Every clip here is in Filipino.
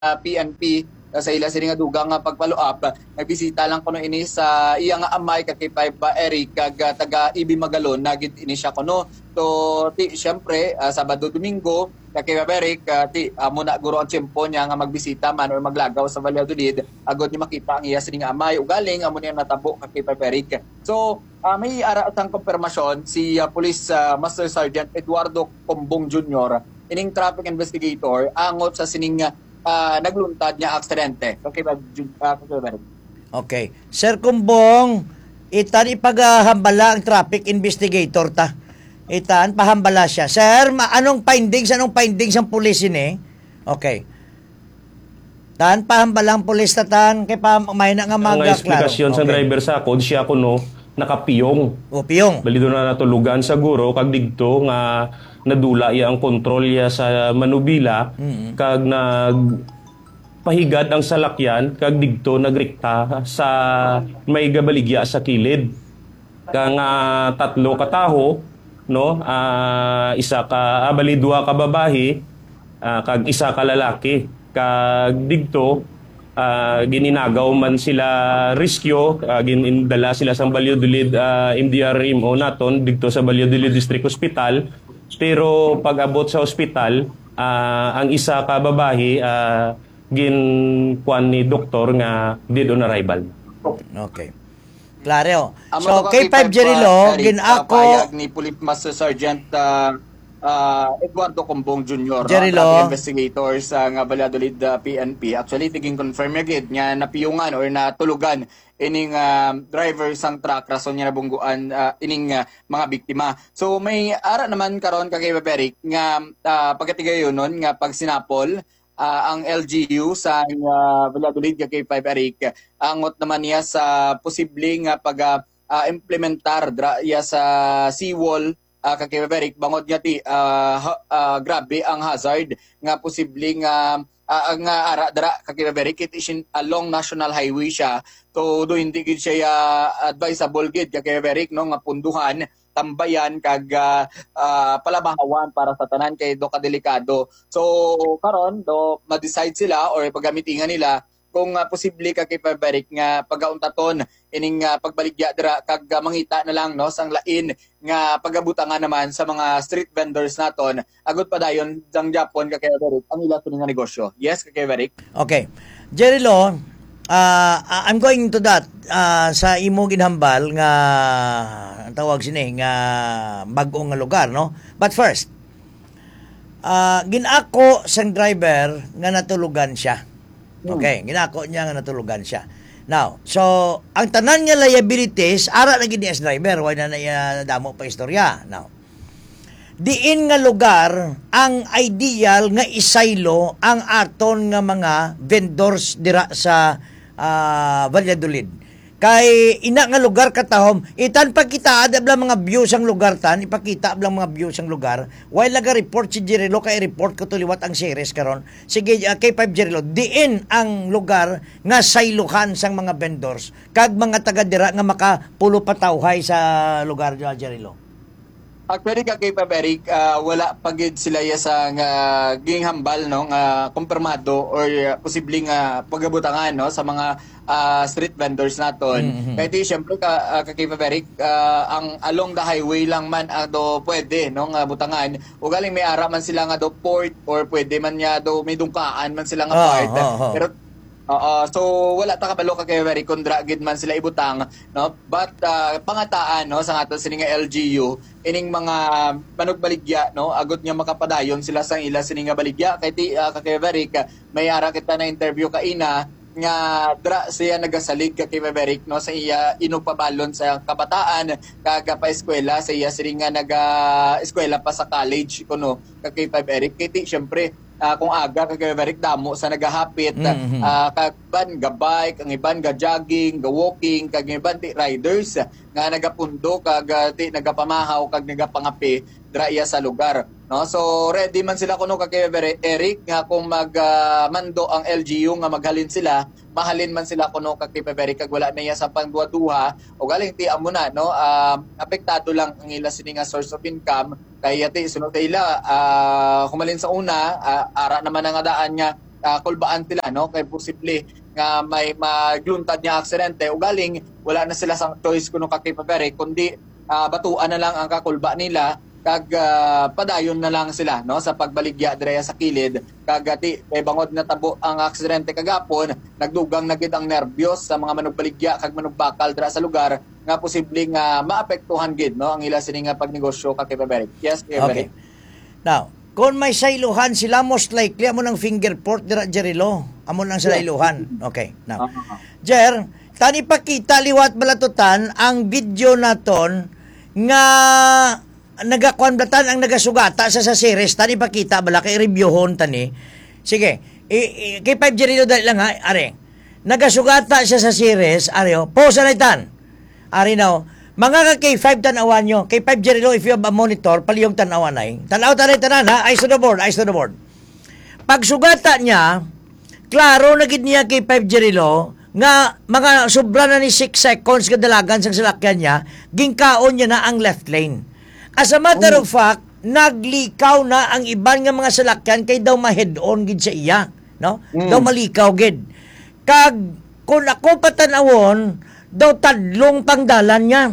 PNP sa ila sini nga dugang nga pagpalo-up. Nagbisita lang kuno ini sa iya nga amay kay ba Eric kag taga Ibi Magalon nagit ini siya kuno. So ti syempre Sabado Domingo kay Eric ti amo na guro ang tiyempo niya nga magbisita man or maglagaw sa Valladolid agod ni makita ang iya sini nga amay ugaling amo niya natabo kay Eric. So may ara atang konfirmasyon si Police Master Sergeant Eduardo Combong Jr. ining traffic investigator angot sa sining nagluntad niya aksidente. Okay ba? Okay. Sir Kumbong, itan ipaghambala ang traffic investigator ta. Itan, pahambala siya. Sir, anong findings ang pulis ini? Okay. Tan, pahambala ang pulis ta tan, kay may na nga Ang magklaro. eksplikasyon sa driver sa akod, siya kuno nakapiyong. O, piyong. Bali doon na natulugan sa guro, kag digto nga nadula iya ang kontrol ya sa manubila, kag pahigad ang salakyan, kag digto nagrikta sa may gabaligya sa kilid. Kang tatlo kataho, no? Isa ka bali dua ka babae, kag isa ka lalaki. Kag digto gininagaw man sila rescue, ginindala sila sa Valladolid MDRMO naton digto sa Valladolid District Hospital. Pero pag abot sa ospital, ang isa ka babae ginkuan ni doktor nga dead on arrival. Okay. Klaro. So, kay 5 Jerilo, ginako payag ni Police Master Sergeant Eduardo Combong Jr. Jerilo, investigator sa nga Valladolid PNP. Actually, tiging confirm agad nga napiyungan or natulugan ining driver sang truck rason niya nabungguan ining mga biktima. So may ara naman karon kay Eric nga pagkatigayon nun nga pag sinapol ang LGU sa Valladolid kay Eric angot naman niya sa posibleng pag implementar iya sa seawall kay Eric bangod niya ti grabe ang hazard nga posibleng ang ara dara kay Eric it is along national highway siya. So do hindi gid siya advisable gid kay Eric no nga punduhan tambayan kag palabahawan para sa tanan kay do kadelikado. So karon do ma-decide sila or pagamitingan nila kung posible kay Eric nga pagauntaton ining pagbaligya dira kag mangita na lang no sang lain nga pagabutangan naman sa mga street vendors naton agud padayon jang Japon kay Eric ang ila nga negosyo. Yes kay Eric. Okay. Jerilo, I'm going to that sa imo ginhambal nga ang tawag sini nga bag-o nga lugar no. But first, ginako sang driver nga natulugan siya. Okay, ginako niya nga natulugan siya. Now, so ang tanan nga liabilities ara na gid as driver, why na damo pa istorya. Now, diin nga lugar ang ideal nga isaylo ang aton nga mga vendors dira sa Valladolid. Kay ina nga lugar katahom, itan pagkita adabla mga views ang lugar tan, ipakita ablang mga views ang lugar. While naga-report si Jerilo kay report ko tuliwat ang series karon. Sige kay 5 Jerilo, diin ang lugar nga sayluhan sang mga vendors kag mga taga dira nga makapulo patawhay sa lugar sa Jerilo. Actually kay Eric wala pagid sila sa ginghambal no nga kumpirmado or posibleng pagabutangan no sa mga street vendors naton. Kaya di syempre kay Eric ang along the highway lang man do pwede no nga butangan o galing may ara man sila nga do port or pwede man nya do may dungkaan man sila nga part. Pero so wala ta kabalo kay Eric kundra gid man sila ibutang no but pangataan no sa aton sini nga LGU ining mga panugbaligya no agot nya makapadayon sila sang ila sini nga baligya kay ti kay Eric may ara kita na interview kaina nga dra siya nagasalig kay Eric no sa iya inupabalon sa kabataan kaga pa eskwela sa iya sini nga naga-eskwela pa sa college kuno kay Eric kay ti syempre kung aga kay Eric damo sa nagahapit kagban ga bike ang iban ga jogging ga walking kag iban ti riders nga nagapundo kag ti nagapamahaw kag nagapangapi dra iya sa lugar no so ready man sila kuno kay Eric nga kung mando ang LGU nga maghalin sila mahalin man sila kuno kay Eric kag wala na iya sa pangduha-duha o galing ti amo na no apektado lang ang ila sini nga source of income kay ati sunod ila humalin sa una ara naman ang daan nga kulbaan sila no kay posible nga may magluntad niya aksidente ugaling wala na sila sang choice kuno ka Cape kundi batuan na lang ang kakulba nila kag padayon na lang sila no sa pagbaligya dire sa kilid kag kay bangod na tabo ang aksidente kagapon nagdugang na gid ang nerbiyos sa mga manugbaligya kag manugbakal dira sa lugar nga posibleng maapektuhan gid no ang ila sini nga pagnegosyo ka Cape. Yes, Cape. Okay. Now, kung may sailuhan sila, most likely amo ng finger port dira Jerilo. Amo nang sailuhan. Okay. Now, Jer, tani pakita liwat balatutan ang video naton nga nagakuan blatan ang nagasugata sa series tani pakita bala kay reviewhon tani. Sige, kay 5 Jerilo dali lang ha, are. Nagasugata siya sa series, are pause na itan. Are now, mga ka K5 tanawan nyo. K5 Jerilo, if you have a monitor, paliyong tanawan ay. Tanaw tanan ha, eyes to the board, eyes to the board. Pag sugata niya, klaro na gid niya K5 Jerilo, nga mga sobra na ni 6 seconds kadalagan sa salakyan niya, gingkaon niya na ang left lane. As a matter of fact, naglikaw na ang iban nga mga salakyan kay daw ma-head-on gid sa iya. No? Daw malikaw gid. Kag, kung ako patanawon, daw tadlong pangdalan niya.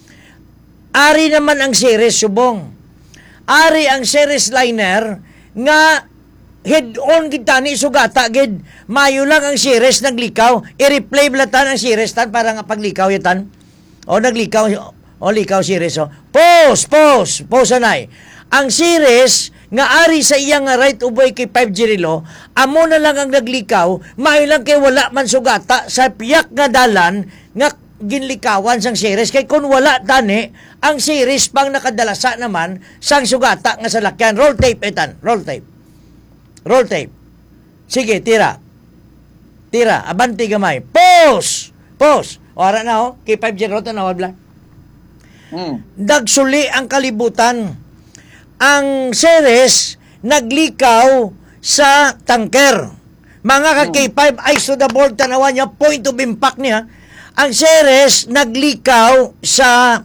Ari naman ang series subong. Ari ang series liner nga head-on gid tani sugata gid. Mayo lang ang series naglikaw. I-replay blatan ang series tan para nga paglikaw yatan. O naglikaw o likaw series o. Pause anay. Ang series nga ari sa iyang right uboy kay 5 Jerilo, amo na lang ang naglikaw, mayo lang kay wala man sugata sa piyak nga dalan nga ginlikawan sang series kay kun wala tani ang series pang nakadalasa naman sang sugata nga salakyan. Roll tape etan, roll tape. Sige, tira abanti gamay. Pause ora na ho kay 5 Jerilo tanawad bla. Dagsuli ang kalibutan. Ang series naglikaw sa tanker. Mga ka K5 eyes to the board tanawan niya, point of impact niya. Ang series naglikaw sa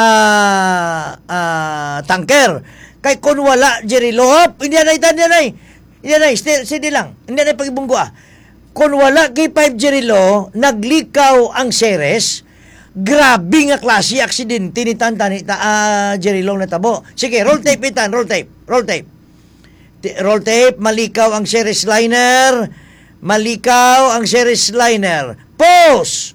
tanker. Kay kun wala Jerilo, hindi na steady lang. Hindi na pagibunggo Kun wala kay 5 Jerilo, naglikaw ang series. Grabe nga klase aksidente ni tantani Jerilo na tabo. Sige, roll tape itan, roll tape. Malikaw ang series liner. Pause.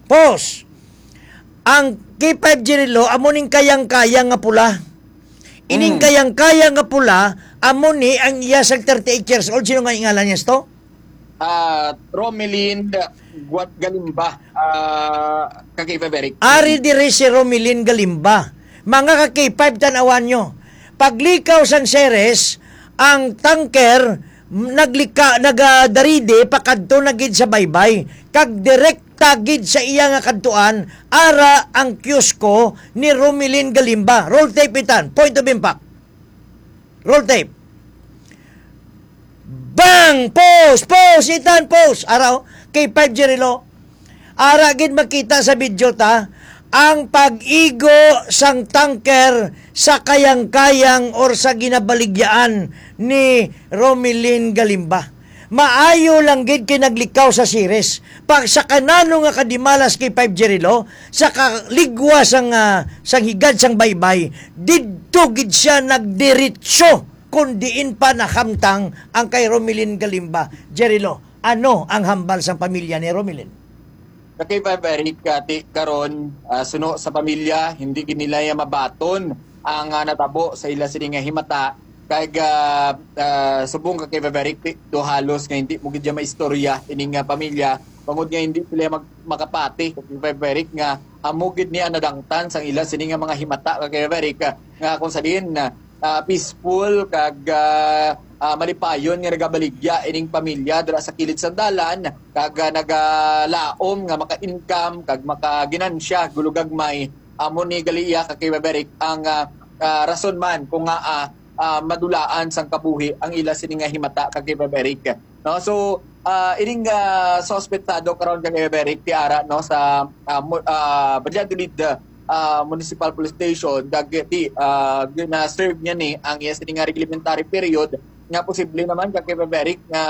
Ang K5 Jerilo amo ning kayang-kayang nga pula. Ining kayang-kayang nga pula amo ni ang iya sa 38 years old. Sino nga ingalan niya ito? Romelin Galimba, Kaki-Faberic. Ari dire si Romelin Galimba. Mga ka-K5 tanawan nyo. Paglikaw sang series, ang tanker nagadaride pakadto na gid sa baybay. Kag direkta gid sa iya nga kadtuan, ara ang kiosko ni Romelin Galimba. Roll tape itan. Point of impact. Roll tape. Bang! Pause! Araw, kay 5 Jerilo. Ara gid makita sa video ta ang pag-igo sang tanker sa kayang-kayang or sa ginabaligyaan ni Romelin Galimba. Maayo lang gid kay naglikaw sa series. Pag sa kanano nga kadimalas kay 5 Jerilo, sa kaligwa sang higad sang baybay, didto gid siya nagdiretso kung diin pa nakamtang ang kay Romelin Galimba. Jerilo, ano ang hambal sa pamilya ni Romelin? Kay Faberic, karon suno sa pamilya, hindi ginilaya mabaton ang natabo sa ila sini nga himata. Kay subong kay Faberic, do halos nga hindi mo gid maistorya ining pamilya. Bangod nga hindi sila makapati kay Faberic nga amo gid niya nadangtan sang ila sini nga mga himata kay Faberic nga kung sadin peaceful kag malipayon nga nagabaligya ining pamilya dira sa kilid sandalan kag nagalaom nga maka-income kag makaginansya gulugagmay amo ni Galiya kag Beberic ang rason man kung nga madulaan sang kabuhi ang ila sini nga himata kag Beberic no. So ining suspectado karon kag Beberic ti ara no sa Valladolid Municipal Police Station dagiti na-serve niya ni ang yes nga reglementary period nga posible naman kay Beberic nga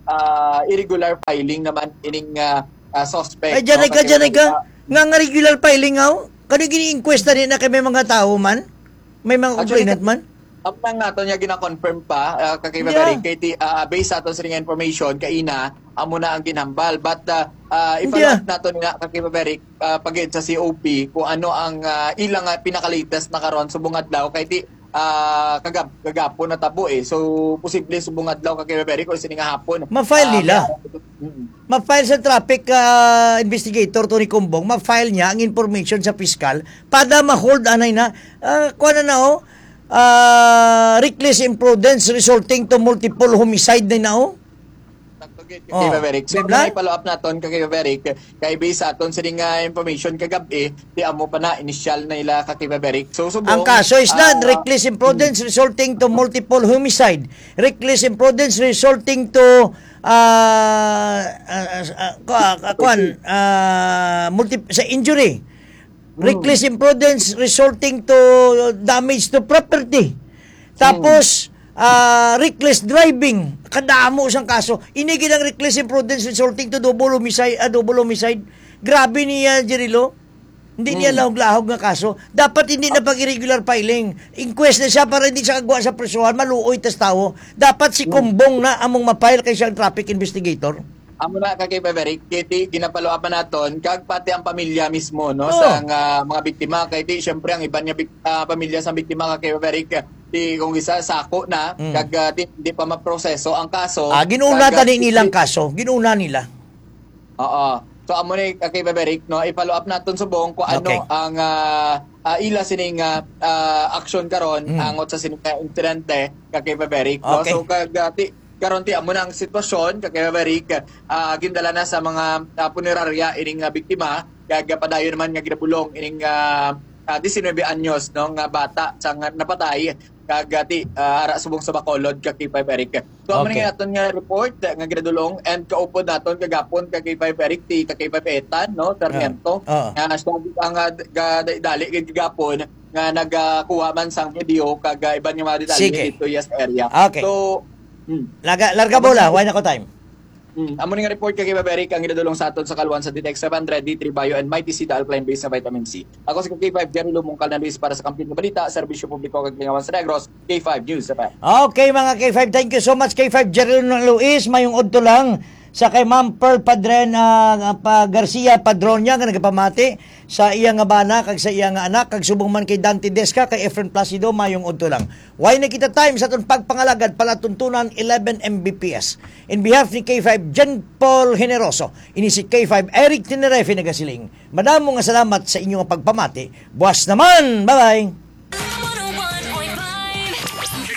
irregular filing naman ining suspect. Ay, dyan no? ka. Nga regular filing aw. Kani gini-inquesta din na kay may mga tao man? May mga complainant man? Ang pang nato niya gina-confirm pa kay Yeah. kay based sa aton sa information kaina amo na ang ginhambal, but Yeah. i-follow up nato niya kay Maverick pagid sa COP kung ano ang ilang pinaka-latest na karon subong adlaw kay kagapon na tabo so posible subong adlaw kay Maverick o sining hapon Ma-file nila. Mm. Ma-file sa traffic investigator Tony Kumbong, ma-file niya ang information sa piskal para ma-hold anay na kuha na reckless imprudence resulting to multiple homicide na Tagtugid kay Oh. Maverick. So, Bibla? follow up naton kay Maverick kay base sa aton sining information kagabi di amo pa na initial na ila kay Maverick. So subong ang kaso is not reckless imprudence resulting to multiple homicide. Reckless imprudence resulting to sa injury. Reckless imprudence resulting to damage to property. Tapos reckless driving, kadamo sang kaso. Inigid ang reckless imprudence resulting to double homicide. Grabe niya, Jerilo. Hindi niya lahog-lahog nga kaso. Dapat hindi na pag-irregular filing. Inquest na siya para hindi siya kagwa sa presuhan, maluoy tas tao. Dapat si Kumbong na among ma-file kay siyang traffic investigator. amo na kay Maverick kiti ginapalo up naton kag pati ang pamilya mismo no Oh. sa mga biktima kay di syempre ang iban niya pamilya sa biktima kay Maverick di kung isa sako na kag di pa maproseso ang kaso. Ginuuna kag- tani nilang kaso. Ginuuna nila. Oo. So amo ni kay Maverick no i-follow up naton subong kung ano Okay. ang ila sining action karon angot sa sining insidente kay Maverick no. Okay. So kag karon ti amo na ang sitwasyon kay Maverick gindala na sa mga punerarya ining biktima kag padayon naman nga ginabulong ining 19 anyos no nga bata sa napatay kag ara subong sa Bacolod kay Maverick. So amo Okay. ni aton nga report nga ginadulong and kaupod naton kagapon kay Maverick ti kay Etan no Sarmiento Oo. nga ang dali gagapon nga nagkuha man sang video kag iban nga mga detalye Sige. dito yes area. Okay. So Larga bola, why na ko time? amo nga report kay Maverick ang ginadulong sa aton sa kalwan sa DTX 700 D3 Bio and Mighty C Alkaline base sa vitamin C. Ako si K5 Jerry Lumongkal na Luis para sa Kampiyon ng Balita, Serbisyo Publiko kag Lingawan sa Negros, K5 News sa Okay mga K5, thank you so much K5 Jeron Luis, mayong udto lang sa kay Ma'am Pearl Padren Garcia Padronya nga nagapamati sa iyang nga bana kag sa iyang nga anak kag subong man kay Dante Desca kay Efren Placido mayong udto lang. Why na kita time sa atong pagpangalagad palatuntunan 11 Mbps. In behalf ni K5 Jen Paul Generoso, ini si K5 Eric Tenerefe nagasiling. Madamo nga salamat sa inyong pagpamati. Buwas naman. Bye-bye.